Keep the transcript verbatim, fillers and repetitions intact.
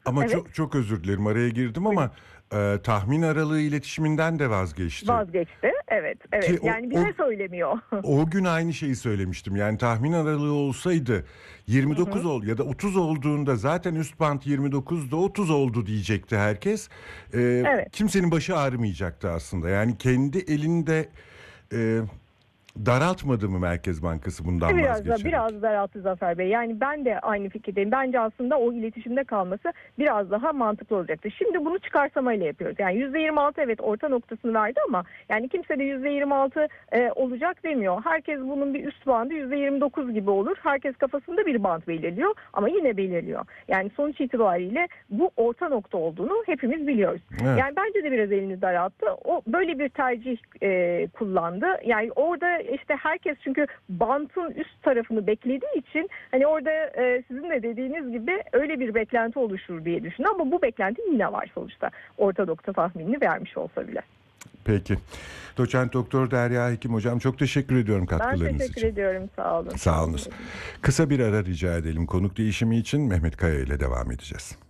Ama Evet. çok çok özür dilerim, araya girdim Buyurun. ama e, tahmin aralığı iletişiminden de vazgeçti. Vazgeçti. Evet, Ki evet. o, Yani o bize söylemiyor. o gün aynı şeyi söylemiştim. Yani tahmin aralığı olsaydı Hı yirmi dokuz hı. ol ya da otuz olduğunda zaten üst bant yirmi dokuzda otuz oldu diyecekti herkes. E, Evet. kimsenin başı ağrımayacaktı aslında. Yani kendi elinde e, daraltmadı mı Merkez Bankası bundan Biraz da vazgeçerek? biraz daralttı Zafer Bey. Yani ben de aynı fikirdeyim. Bence aslında o iletişimde kalması biraz daha mantıklı olacaktı. Şimdi bunu çıkarsamayla yapıyoruz. Yani yüzde yirmi altı evet orta noktasını verdi ama yani kimse de yüzde yirmi altı e, olacak demiyor. Herkes bunun bir üst bandı yüzde yirmi dokuz gibi olur. Herkes kafasında bir band belirliyor ama yine belirliyor. Yani sonuç itibariyle bu orta nokta olduğunu hepimiz biliyoruz. Evet. Yani bence de biraz elini daralttı. O böyle bir tercih e, kullandı. Yani orada işte herkes çünkü bantın üst tarafını beklediği için hani orada e, sizin de dediğiniz gibi öyle bir beklenti oluşur diye düşünüyor ama bu beklenti yine var sonuçta. Orta nokta tahminini vermiş olsa bile. Peki. Doçent Doktor Derya Hekim hocam, çok teşekkür ediyorum Ben katkılarınız teşekkür için. ediyorum. Sağ olun. Sağ olun. Sağolunuz. Kısa bir ara rica edelim. Konuk değişimi için Mehmet Kaya ile devam edeceğiz.